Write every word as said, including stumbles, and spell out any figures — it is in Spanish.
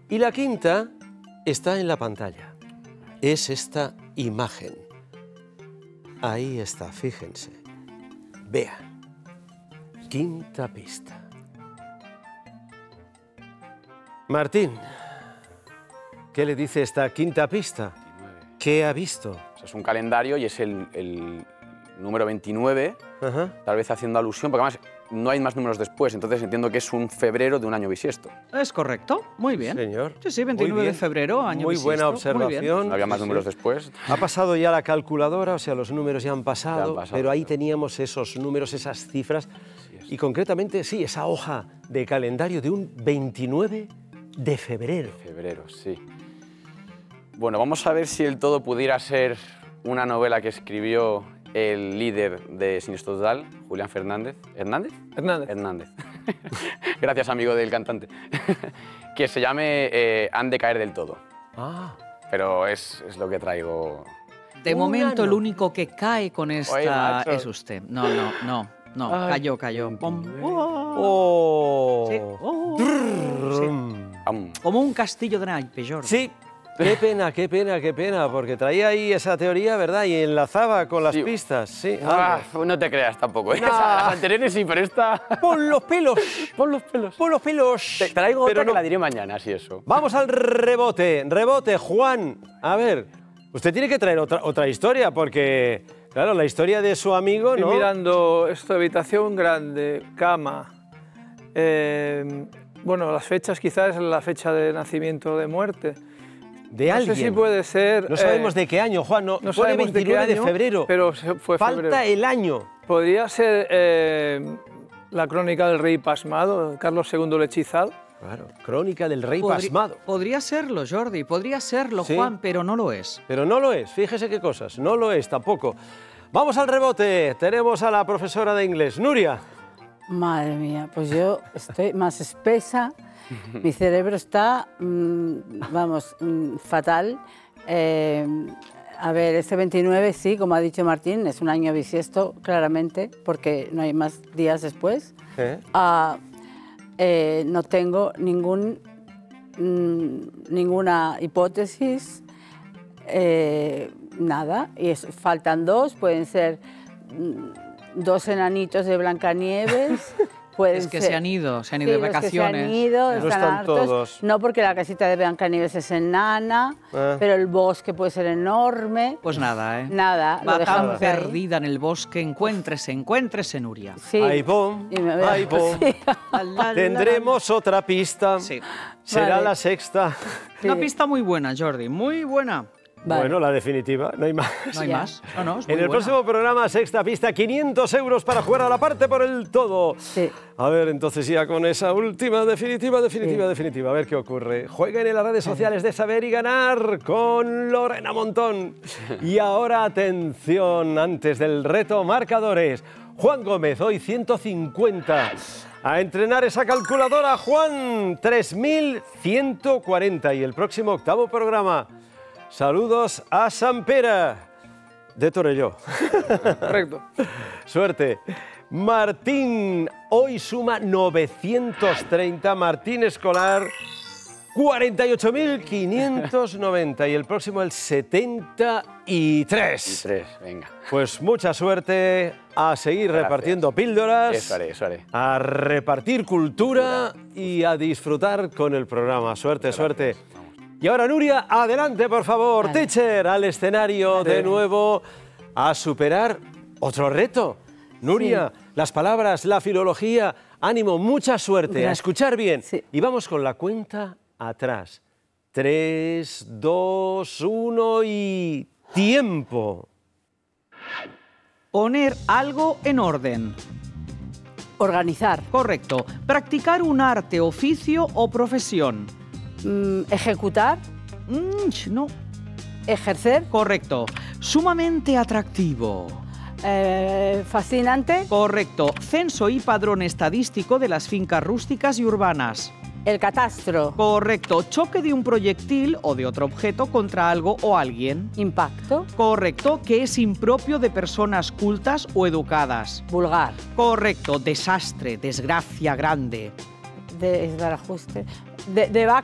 Y la quinta está en la pantalla. Es esta imagen. Ahí está, fíjense. Vean. Quinta pista. Martín, ¿qué le dice esta quinta pista? ¿Qué ha visto? O sea, es un calendario y es el, el número veintinueve, Ajá. tal vez haciendo alusión, porque además no hay más números después, entonces entiendo que es un febrero de un año bisiesto. Es correcto, muy bien. Señor. Sí, sí, veintinueve de febrero, año Muy bisiesto. buena Muy observación. bien. No había más Sí, números sí. después. Ha pasado ya la calculadora, o sea, los números ya han pasado, Ya han pasado, pero ahí claro. teníamos esos números, esas cifras, y concretamente, sí, esa hoja de calendario de un veintinueve de febrero. Febrero, sí. Bueno, vamos a ver si el todo pudiera ser una novela que escribió el líder de Siniestro Total, Julián Fernández. ¿Hernández? Hernández. Hernández. Gracias, amigo del cantante. Que se llame eh, Han de caer del todo. Ah, Pero es, es lo que traigo. De Un momento, ano. el único que cae con esta macho. es usted. No, no, no, no. Ay, cayó, cayó. Pom. oh. Sí. Oh. Drrrrum. Am. Como un castillo de naipes, Jordi. Sí, qué pena, qué pena, qué pena, porque traía ahí esa teoría, ¿verdad? Y enlazaba con las Sí. pistas, sí. Ah, algo. no te creas tampoco. ¿eh? No. Las anteriores sí, pero esta... Pon los pelos, Pon los pelos. pon los pelos. Te traigo Pero otra que no. la diré mañana, si eso. Vamos al rebote, rebote, Juan. A ver, usted tiene que traer otra, otra historia, porque, claro, la historia de su amigo, Estoy ¿no? mirando esto, habitación grande, cama. eh, bueno, las fechas quizás es la fecha de nacimiento o de muerte. De No alguien. sé si puede ser... No sabemos eh, de qué año, Juan, no, no pone sabemos de qué veintinueve de, año, febrero. pero se- fue Falta febrero. el año. Podría ser eh, la crónica del rey pasmado, Carlos segundo el hechizado. Claro, crónica del rey Podri- pasmado. Podría serlo, Jordi, podría serlo, Sí. Juan, pero no lo es. Pero no lo es, fíjese qué cosas, no lo es tampoco. Vamos al rebote, tenemos a la profesora de inglés, Nuria. Madre mía, pues yo estoy más espesa, mi cerebro está, mm, vamos, mm, fatal. Eh, a ver, este veintinueve sí, como ha dicho Martín, es un año bisiesto, claramente, porque no hay más días después. ¿Eh? Ah, eh, no tengo ningún, mm, ninguna hipótesis, eh, nada, y es- faltan dos, pueden ser mm, dos enanitos de Blancanieves. Pueden Es que ser- se han ido, se han ido Sí, de los que vacaciones. se han ido, No están, están hartos. todos. No, porque la casita de Blancanieves es enana, Ah. pero el bosque puede ser enorme. Pues nada, ¿eh? Nada, lo Va tan dejamos ahí. perdida en el bosque, encuéntrese, encuéntrese, Nuria. Sí. Ahí pom, Y me veo- ahí pom. Sí. La, la, la, Tendremos otra pista. Sí. Será Vale. la sexta. Sí. Una pista muy buena, Jordi, muy buena. Vale. Bueno, la definitiva, no hay más. No hay Ya. más. No, no, es muy En el buena. próximo programa, sexta pista, quinientos euros para jugar a la parte por el todo. Sí. A ver, entonces ya con esa última definitiva, definitiva, Sí. definitiva, a ver qué ocurre. Jueguen en las redes sociales de Saber y Ganar con Lorena Montón. Y ahora, atención, antes del reto, marcadores. Juan Gómez, hoy ciento cincuenta. A entrenar esa calculadora, Juan, tres mil ciento cuarenta. Y el próximo octavo programa, saludos a San Pere de Torelló. Correcto. Suerte. Martín, hoy suma novecientos treinta. Martín Escolar, cuarenta y ocho mil quinientos noventa. Y el próximo, el setenta y tres. Tres, venga. Pues mucha suerte, a seguir Gracias. repartiendo píldoras, Eso haré, eso haré. a repartir cultura y a disfrutar con el programa. Suerte, suerte. Y ahora, Nuria, adelante, por favor. Vale. Teacher, al escenario de nuevo a superar otro reto. Nuria, las palabras, la filología, ánimo, mucha suerte, a Gracias. escuchar bien. Sí. Y vamos con la cuenta atrás. Tres, dos, uno y tiempo. Poner algo en orden. Organizar, Correcto. Practicar un arte, oficio o profesión. mm, ejecutar, Mm, ch, no. ejercer, Correcto. Sumamente atractivo. eh, fascinante, Correcto. Censo y padrón estadístico de las fincas rústicas y urbanas. el catastro, Correcto. Choque de un proyectil o de otro objeto contra algo o alguien. impacto, Correcto. Que es impropio de personas cultas o educadas. vulgar, Correcto. Desastre, desgracia grande. desbarajuste, de, deba-